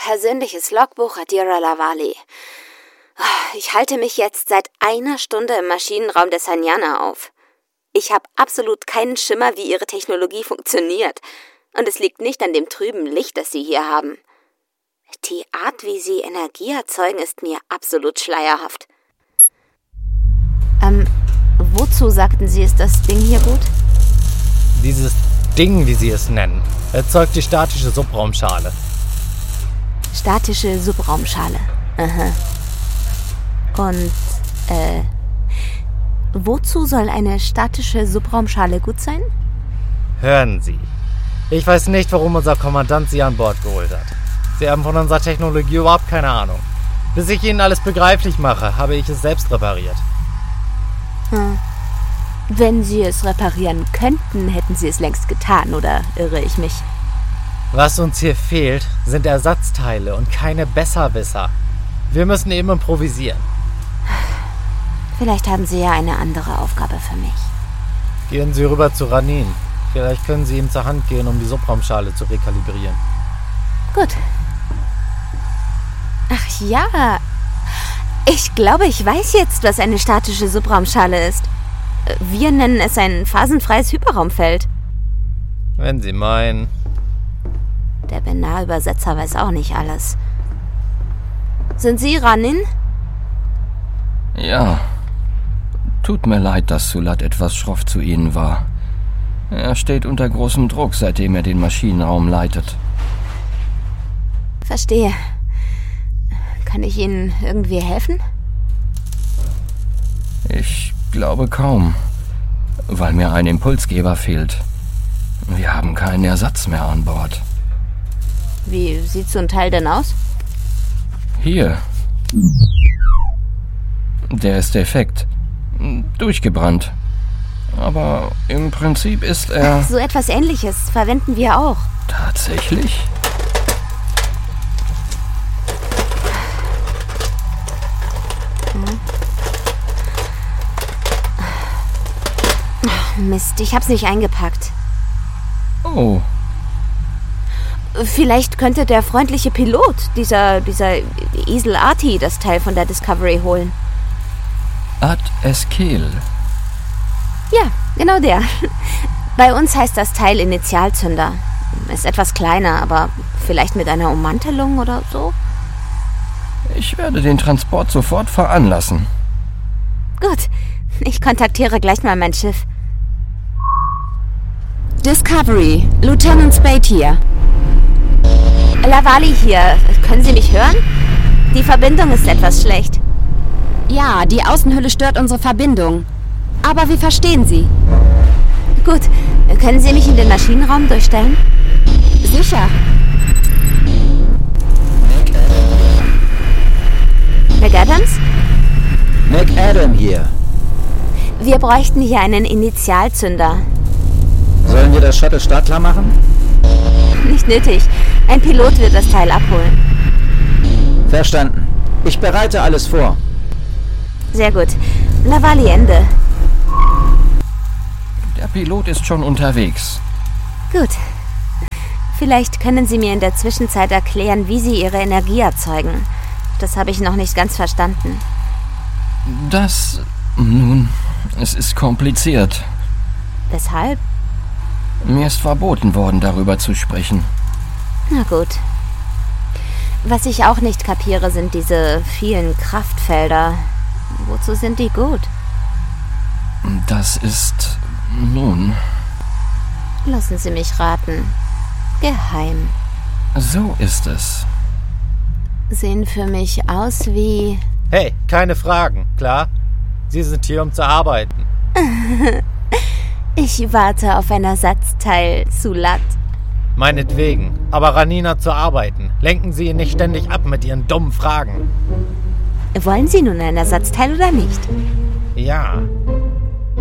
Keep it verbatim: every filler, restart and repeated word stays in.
persönliches Logbuch, Adira Lavali. Ich halte mich jetzt seit einer Stunde im Maschinenraum der Sanyana auf. Ich habe absolut keinen Schimmer, wie ihre Technologie funktioniert. Und es liegt nicht an dem trüben Licht, das sie hier haben. Die Art, wie sie Energie erzeugen, ist mir absolut schleierhaft. Ähm, wozu sagten Sie, ist das Ding hier gut? Dieses Ding, wie Sie es nennen, erzeugt die statische Subraumschale. Statische Subraumschale. Aha. Und, äh, wozu soll eine statische Subraumschale gut sein? Hören Sie. Ich weiß nicht, warum unser Kommandant Sie an Bord geholt hat. Sie haben von unserer Technologie überhaupt keine Ahnung. Bis ich Ihnen alles begreiflich mache, habe ich es selbst repariert. Hm. Wenn Sie es reparieren könnten, hätten Sie es längst getan, oder irre ich mich? Was uns hier fehlt, sind Ersatzteile und keine Besserwisser. Wir müssen eben improvisieren. Vielleicht haben Sie ja eine andere Aufgabe für mich. Gehen Sie rüber zu Ranin. Vielleicht können Sie ihm zur Hand gehen, um die Subraumschale zu rekalibrieren. Gut. Ach ja. Ich glaube, ich weiß jetzt, was eine statische Subraumschale ist. Wir nennen es ein phasenfreies Hyperraumfeld. Wenn Sie meinen. Der Benar-Übersetzer weiß auch nicht alles. Sind Sie Ranin? Ja. Tut mir leid, dass Sulat etwas schroff zu Ihnen war. Er steht unter großem Druck, seitdem er den Maschinenraum leitet. Verstehe. Kann ich Ihnen irgendwie helfen? Ich glaube kaum, weil mir ein Impulsgeber fehlt. Wir haben keinen Ersatz mehr an Bord. Wie sieht so ein Teil denn aus? Hier. Der ist defekt. Durchgebrannt. Aber im Prinzip ist er... So etwas Ähnliches verwenden wir auch. Tatsächlich? Mist, ich hab's nicht eingepackt. Oh. Vielleicht könnte der freundliche Pilot, dieser, dieser Isel Arti, das Teil von der Discovery holen. Ad Eskel. Ja, genau der. Bei uns heißt das Teil Initialzünder. Ist etwas kleiner, aber vielleicht mit einer Ummantelung oder so? Ich werde den Transport sofort veranlassen. Gut, ich kontaktiere gleich mal mein Schiff. Discovery, Lieutenant Spade hier. Lavali hier. Können Sie mich hören? Die Verbindung ist etwas schlecht. Ja, die Außenhülle stört unsere Verbindung. Aber wir verstehen Sie. Gut. Können Sie mich in den Maschinenraum durchstellen? Sicher. McAdams? McAdam hier. Wir bräuchten hier einen Initialzünder. Sollen wir das Shuttle startklar machen? Nicht nötig. Ein Pilot wird das Teil abholen. Verstanden. Ich bereite alles vor. Sehr gut. Lavali, Ende. Der Pilot ist schon unterwegs. Gut. Vielleicht können Sie mir in der Zwischenzeit erklären, wie Sie Ihre Energie erzeugen. Das habe ich noch nicht ganz verstanden. Das... Nun, es ist kompliziert. Weshalb? Mir ist verboten worden, darüber zu sprechen. Na gut. Was ich auch nicht kapiere, sind diese vielen Kraftfelder. Wozu sind die gut? Das ist... nun... Lassen Sie mich raten. Geheim. So ist es. Sehen für mich aus wie... Hey, keine Fragen, klar? Sie sind hier, um zu arbeiten. Ich warte auf ein Ersatzteil, Sulat. Meinetwegen, aber Ranina zu arbeiten. Lenken Sie ihn nicht ständig ab mit Ihren dummen Fragen. Wollen Sie nun ein Ersatzteil oder nicht? Ja.